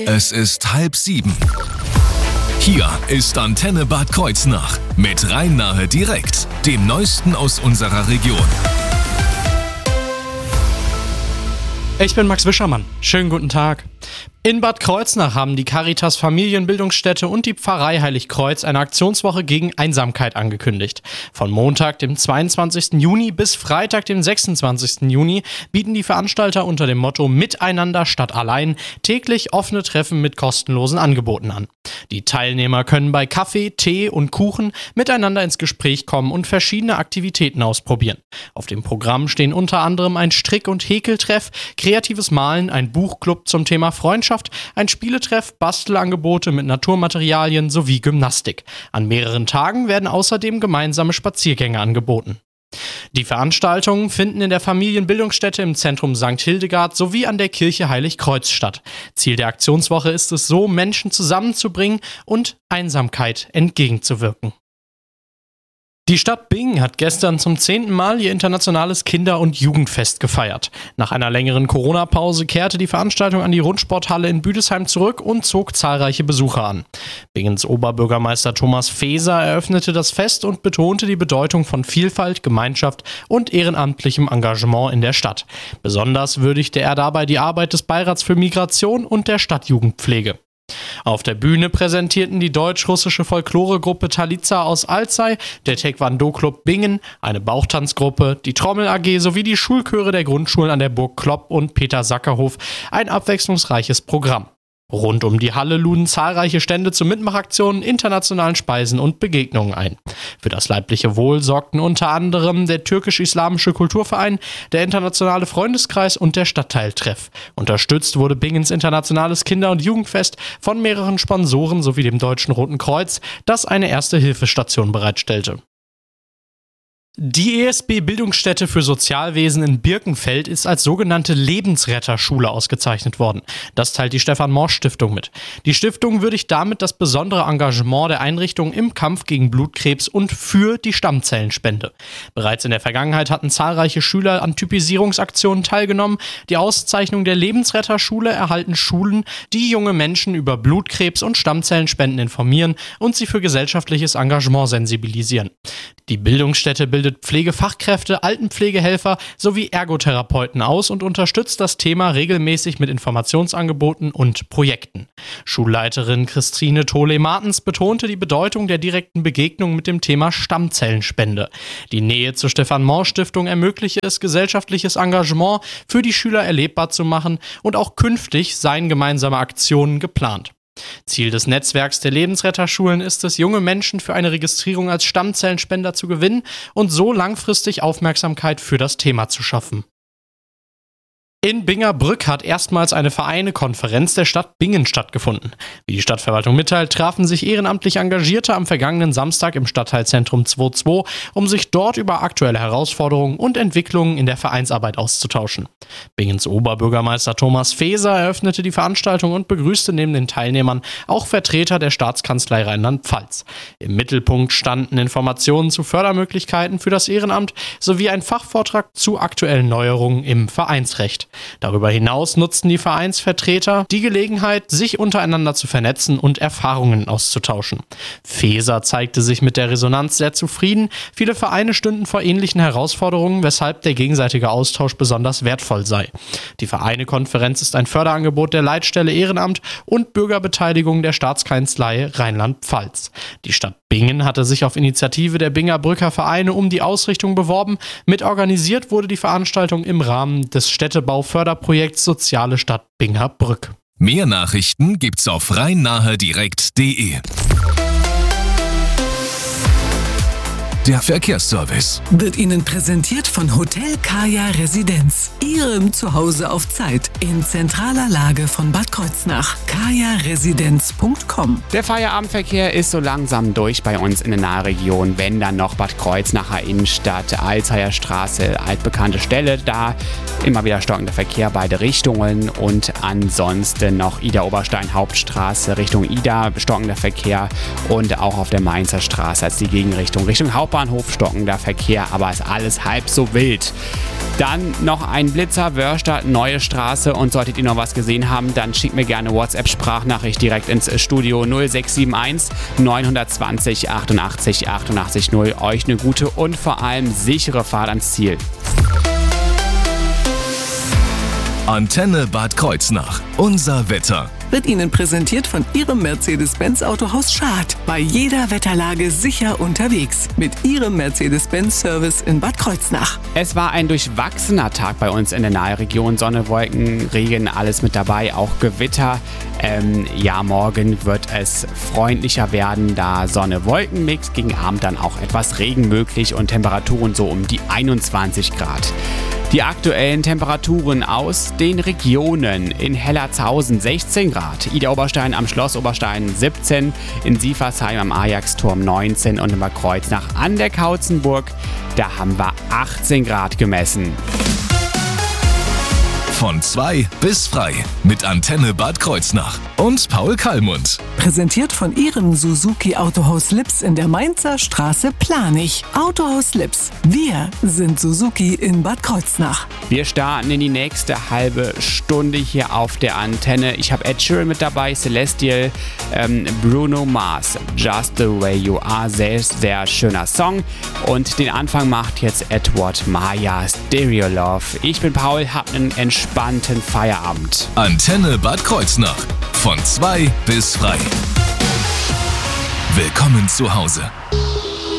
Es ist 6:30. Hier ist Antenne Bad Kreuznach mit Rhein-Nahe direkt, dem Neuesten aus unserer Region. Ich bin Max Wischermann. Schönen guten Tag. In Bad Kreuznach haben die Caritas Familienbildungsstätte und die Pfarrei Heiligkreuz eine Aktionswoche gegen Einsamkeit angekündigt. Von Montag, dem 22. Juni bis Freitag, dem 26. Juni bieten die Veranstalter unter dem Motto Miteinander statt allein täglich offene Treffen mit kostenlosen Angeboten an. Die Teilnehmer können bei Kaffee, Tee und Kuchen miteinander ins Gespräch kommen und verschiedene Aktivitäten ausprobieren. Auf dem Programm stehen unter anderem ein Strick- und Häkeltreff, kreatives Malen, ein Buchclub zum Thema Freundschaft, ein Spieletreff, Bastelangebote mit Naturmaterialien sowie Gymnastik. An mehreren Tagen werden außerdem gemeinsame Spaziergänge angeboten. Die Veranstaltungen finden in der Familienbildungsstätte im Zentrum St. Hildegard sowie an der Kirche Heiligkreuz statt. Ziel der Aktionswoche ist es so, Menschen zusammenzubringen und Einsamkeit entgegenzuwirken. Die Stadt Bingen hat gestern zum 10. Mal ihr internationales Kinder- und Jugendfest gefeiert. Nach einer längeren Corona-Pause kehrte die Veranstaltung an die Rundsporthalle in Büdesheim zurück und zog zahlreiche Besucher an. Bingens Oberbürgermeister Thomas Feser eröffnete das Fest und betonte die Bedeutung von Vielfalt, Gemeinschaft und ehrenamtlichem Engagement in der Stadt. Besonders würdigte er dabei die Arbeit des Beirats für Migration und der Stadtjugendpflege. Auf der Bühne präsentierten die deutsch-russische Folkloregruppe Taliza aus Alzey, der Taekwondo-Club Bingen, eine Bauchtanzgruppe, die Trommel AG sowie die Schulchöre der Grundschulen an der Burg Klopp und Peter-Sacker-Hof ein abwechslungsreiches Programm. Rund um die Halle luden zahlreiche Stände zu Mitmachaktionen, internationalen Speisen und Begegnungen ein. Für das leibliche Wohl sorgten unter anderem der türkisch-islamische Kulturverein, der internationale Freundeskreis und der Stadtteiltreff. Unterstützt wurde Bingens internationales Kinder- und Jugendfest von mehreren Sponsoren sowie dem Deutschen Roten Kreuz, das eine Erste-Hilfe-Station bereitstellte. Die ESB-Bildungsstätte für Sozialwesen in Birkenfeld ist als sogenannte Lebensretterschule ausgezeichnet worden. Das teilt die Stefan-Morsch-Stiftung mit. Die Stiftung würdigt damit das besondere Engagement der Einrichtung im Kampf gegen Blutkrebs und für die Stammzellenspende. Bereits in der Vergangenheit hatten zahlreiche Schüler an Typisierungsaktionen teilgenommen. Die Auszeichnung der Lebensretterschule erhalten Schulen, die junge Menschen über Blutkrebs und Stammzellenspenden informieren und sie für gesellschaftliches Engagement sensibilisieren. Die Bildungsstätte bildet Pflegefachkräfte, Altenpflegehelfer sowie Ergotherapeuten aus und unterstützt das Thema regelmäßig mit Informationsangeboten und Projekten. Schulleiterin Christine Tole-Martens betonte die Bedeutung der direkten Begegnung mit dem Thema Stammzellenspende. Die Nähe zur Stefan-Morsch-Stiftung ermögliche es, gesellschaftliches Engagement für die Schüler erlebbar zu machen und auch künftig seien gemeinsame Aktionen geplant. Ziel des Netzwerks der Lebensretterschulen ist es, junge Menschen für eine Registrierung als Stammzellenspender zu gewinnen und so langfristig Aufmerksamkeit für das Thema zu schaffen. In Bingerbrück hat erstmals eine Vereine-Konferenz der Stadt Bingen stattgefunden. Wie die Stadtverwaltung mitteilt, trafen sich ehrenamtlich Engagierte am vergangenen Samstag im Stadtteilzentrum 2.2, um sich dort über aktuelle Herausforderungen und Entwicklungen in der Vereinsarbeit auszutauschen. Bingens Oberbürgermeister Thomas Feser eröffnete die Veranstaltung und begrüßte neben den Teilnehmern auch Vertreter der Staatskanzlei Rheinland-Pfalz. Im Mittelpunkt standen Informationen zu Fördermöglichkeiten für das Ehrenamt sowie ein Fachvortrag zu aktuellen Neuerungen im Vereinsrecht. Darüber hinaus nutzten die Vereinsvertreter die Gelegenheit, sich untereinander zu vernetzen und Erfahrungen auszutauschen. Feser zeigte sich mit der Resonanz sehr zufrieden. Viele Vereine stünden vor ähnlichen Herausforderungen, weshalb der gegenseitige Austausch besonders wertvoll sei. Die Vereine-Konferenz ist ein Förderangebot der Leitstelle Ehrenamt und Bürgerbeteiligung der Staatskanzlei Rheinland-Pfalz. Die Stadt Bingen hatte sich auf Initiative der Bingerbrücker Vereine um die Ausrichtung beworben. Mitorganisiert wurde die Veranstaltung im Rahmen des Städtebauförderprojekts Soziale Stadt Bingerbrück. Mehr Nachrichten gibt's auf rhein-nahe-direkt.de. Der Verkehrsservice wird Ihnen präsentiert von Hotel Kaya Residenz. Ihrem Zuhause auf Zeit in zentraler Lage von Bad Kreuznach. kajaresidenz.com. Der Feierabendverkehr ist so langsam durch bei uns in der Nahregion. Wenn dann noch Bad Kreuznacher Innenstadt, Alzeyer Straße, altbekannte Stelle, da immer wieder stockender Verkehr beide Richtungen und ansonsten noch Ida-Oberstein Hauptstraße Richtung Ida, stockender Verkehr und auch auf der Mainzer Straße als die Gegenrichtung Richtung Hauptbahnhof stockender Verkehr, aber ist alles halb so wild. Dann noch ein Blitzer, Wörstadt, Neue Straße, und solltet ihr noch was gesehen haben, dann schickt mir gerne WhatsApp-Sprachnachricht direkt ins Studio 0671 920 88 88 0. Euch eine gute und vor allem sichere Fahrt ans Ziel. Antenne Bad Kreuznach. Unser Wetter. Wird Ihnen präsentiert von Ihrem Mercedes-Benz Autohaus Schad. Bei jeder Wetterlage sicher unterwegs. Mit Ihrem Mercedes-Benz-Service in Bad Kreuznach. Es war ein durchwachsener Tag bei uns in der Nahregion. Sonne, Wolken, Regen, alles mit dabei, auch Gewitter. Morgen wird es freundlicher werden, da Sonne-Wolken-Mix. Gegen Abend dann auch etwas Regen möglich und Temperaturen so um die 21 Grad. Die aktuellen Temperaturen aus den Regionen: in Hellertshausen 16 Grad, Idar-Oberstein am Schloss Oberstein 17, in Sieversheim am Ajaxturm 19 und in Bad Kreuznach an der Kautzenburg, da haben wir 18 Grad gemessen. Von 2 bis frei mit Antenne Bad Kreuznach und Paul Kallmund. Präsentiert von Ihrem Suzuki Autohaus Lips in der Mainzer Straße Planich. Autohaus Lips. Wir sind Suzuki in Bad Kreuznach. Wir starten in die nächste halbe Stunde hier auf der Antenne. Ich habe Ed Sheeran mit dabei, Celestial, Bruno Mars, Just the Way You Are, sehr, sehr schöner Song. Und den Anfang macht jetzt Edward Maya, Stereo Love. Ich bin Paul, hab einen entspannten Feierabend. Antenne Bad Kreuznach. Von 2 bis frei. Willkommen zu Hause.